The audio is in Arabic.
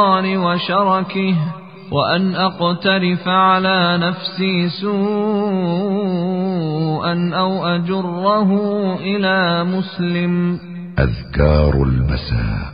وشركه، وأن أقترف على نفسي سوءا أو أجره إلى مسلم. أذكار المساء.